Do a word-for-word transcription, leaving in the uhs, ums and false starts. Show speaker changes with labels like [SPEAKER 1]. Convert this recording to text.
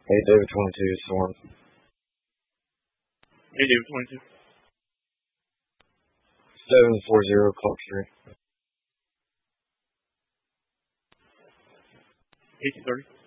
[SPEAKER 1] Hey, David twenty-two, Storm.
[SPEAKER 2] Hey, David twenty-two.
[SPEAKER 1] seven four zero, Clock Street.
[SPEAKER 2] eighteen thirty.